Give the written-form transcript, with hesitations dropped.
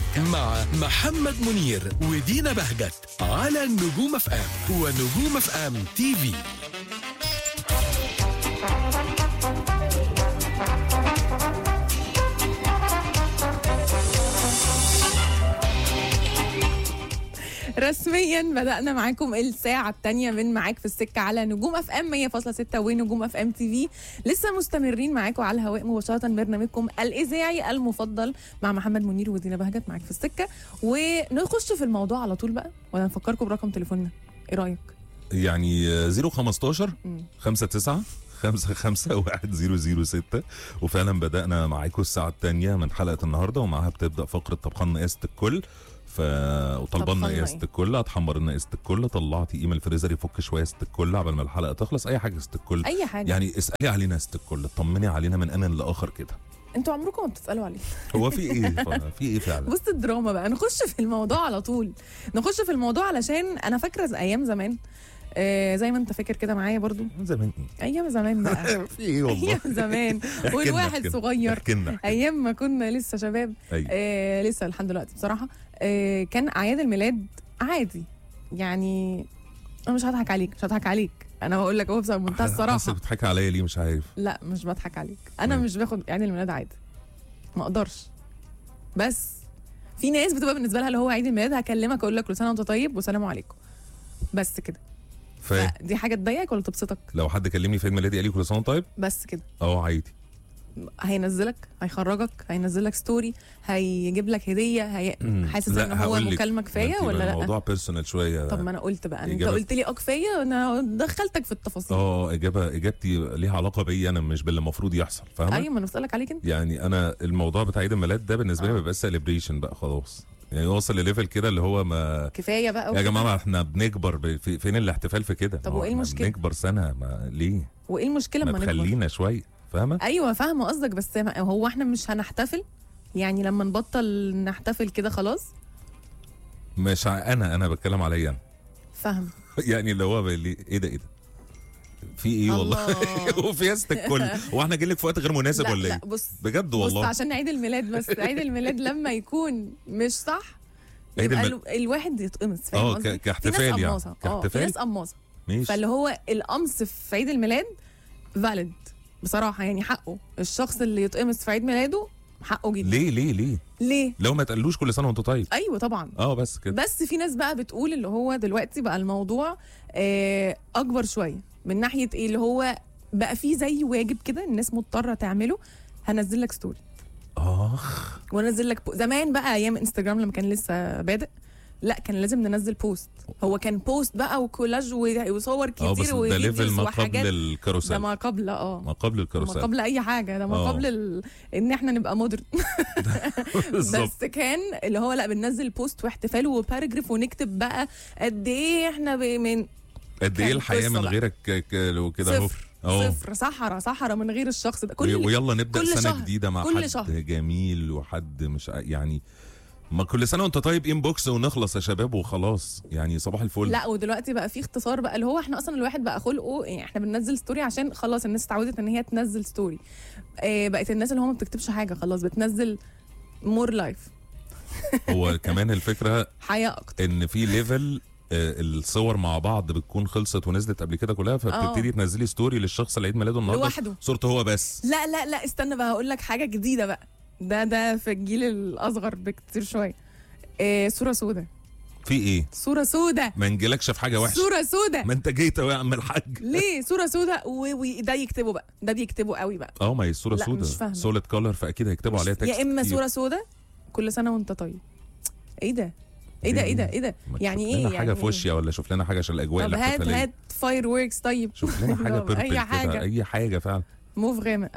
مع محمد منير ودينا بهجت على نجوم اف ام ونجوم اف ام تي في. رسميا بدأنا معاكم الساعة الثانية من معاك في السكة على نجوم اف ام 100.6 ونجوم اف ام تي في. لسه مستمرين معاكم على الهواء مباشرة، برنامجكم الإذاعي المفضل مع محمد منير ودينا بهجت معاك في السكة. ونخش في الموضوع على طول بقى، ولا نفكركم برقم تليفوننا؟ ايه رأيك؟ يعني 015 59 55 1006. وفعلا بدأنا معاكم الساعة الثانية من حلقة النهاردة، ومعها بتبدأ فقرة طبخان قياسة الكل. وطلبنا قياسة الكل، هتحمر لنا قياسة الكل، طلعتي ايه من الفريزر يفك شويه قياسة الكل قبل ما الحلقه تخلص. اي حاجه قياسة الكل، اي حاجه، يعني اسالي علينا قياسة الكل، طمني علينا من ان لاخر كده. انتوا عمركم ما بتسالوا عليه. هو في ايه؟ في ايه فعلا؟ بص الدراما بقى، نخش في الموضوع على طول. نخش في الموضوع علشان انا فاكره ايام زمان، زي ما انت فاكر كده معايا برضو. زمان ايه؟ ايام زمان بقى. في ايه والله؟ ايام زمان والواحد صغير، ايام ما كنا لسه شباب. لسه لحد دلوقتي بصراحه. كان اعياد الميلاد عادي يعني. انا مش هضحك عليك، انا بقول لك اهو بمنتهى الصراحه. حاسس بتضحك عليا ليه؟ مش عارف. لا مش بضحك عليك، انا مش باخد عيد الميلاد عادي، ما اقدرش. بس في ناس بتبقى بالنسبه لها اللي هو عيد الميلاد هكلمك اقول لك كل سنه وانت طيب والسلام عليكم، بس كده. دي حاجه تضايقك ولا تبسطك؟ لو حد كلمني في عيد ميلادي قال لي كل سنه وانت طيب بس كده عادي. هينزلك، هيخرجك، هينزلك ستوري، هيجيب لك هديه، حاسس ان هو مكالمه كفايه ولا لا؟ الموضوع بيرسونال شويه. طب ما انا قلت بقى، انت قلت لي كفايه، انا دخلتك في التفاصيل. اجابتي ليها علاقه بيا انا، مش باللي المفروض يحصل، فاهمه؟ ايوه، ما انا بسالك عليك انت. يعني انا الموضوع بتاع عيد الميلاد ده بالنسبه لي ما بيبقاش سيلبريشن بقى خلاص، يعني وصل لليفل كده اللي هو ما كفايه بقى يا جماعه احنا بنكبر فين الاحتفال في كده؟ طب وايه المشكله؟ بنكبر سنه، ليه؟ وايه المشكله ما تخلينا شويه، فاهمه؟ ايوه فاهمه قصدك، بس هو احنا مش هنحتفل يعني لما نبطل نحتفل كده خلاص؟ مش انا بتكلم عليا انا، فاهم؟ يعني اللي هو ايه ده في ايه والله؟ وفي قياسة الكل، واحنا جايين لك في وقت غير مناسب ولا ايه؟ لا بص بجد والله، بص عشان عيد الميلاد، بس عيد الميلاد لما يكون مش صح يبقى الواحد يتقمص، فاهم قصدي؟ كاحتفال يعني، في ناس قماصه، فاللي هو القمص في عيد الميلاد فاليد بصراحه، يعني حقه الشخص اللي يتقمص في عيد ميلاده حقه جدا. ليه لو ما تقلوش كل سنه وانت طيب؟ ايوه طبعا. بس كده. بس في ناس بقى بتقول اللي هو دلوقتي بقى الموضوع اكبر شويه من ناحيه ايه، اللي هو بقى في زي واجب كده الناس مضطره تعمله، هنزل لك ستوري وانزل لك زمان بقى ايام انستجرام لما كان لسه بادئ، لا كان لازم ننزل بوست. هو كان بوست بقى وكولاج وصور كتير وفيديوز وحاجات. ما قبل الكاروسيل، ده ما قبل ما قبل الكاروسيل، ما قبل اي حاجه، ده ما قبل ان احنا نبقى مودرن. بس كان اللي هو لا بننزل بوست واحتفال وباراجراف ونكتب بقى قد ايه احنا من قد ايه الحياه من غيرك وكده. صفر صحراء من غير الشخص ده. ويلا نبدا سنه شهر. جديده مع حد شهر. جميل وحد مش يعني ما كل سنه وانت طيب انبوكس ونخلص يا شباب وخلاص، يعني صباح الفل. لا ودلوقتي بقى في اختصار بقى، اللي هو احنا اصلا الواحد بقى خلقه يعني احنا بننزل ستوري عشان خلاص الناس اتعودت ان هي تنزل ستوري. بقت الناس اللي هم ما بتكتبش حاجه خلاص بتنزل مور لايف. هو كمان الفكره حياه اكتر، ان في ليفل الصور مع بعض بتكون خلصت ونزلت قبل كده كلها، فبتبتدي تنزلي ستوري للشخص اللي عيد ميلاده النهارده لوحده، صورته هو بس. لا استنى بقى هقول لك حاجه جديده بقى، ده في الجيل الاصغر بكتير شويه. صوره سودة. في ايه؟ صوره سودة، ما نجيلكش في حاجه وحشه. صوره سودة، ما انت جيت يا عم الحاج. ليه صوره سودة وده يكتبوا بقى، ده بيكتبوا قوي بقى. ما هي الصوره سودة سوليد كولر، فاكيد هيكتبوا عليها تكست، يا اما صوره سودة كل سنه وانت طيب. ايه ده يعني ايه؟ شوف لنا حاجه فوشيا ولا شوف لنا حاجه عشان الاجواء الاحتفاليه. طب هات فاير ووركس طيب. شوف لنا حاجه اي حاجه اي حاجه فعلا. موف غامق